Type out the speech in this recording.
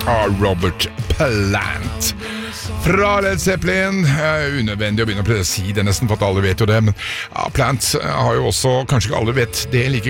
av Robert Plant. Fra Led Zeppelin, unødvendig å begynne å si det nesten, for at alle vet jo det, men Plant har jo også, kanskje ikke alle vet det like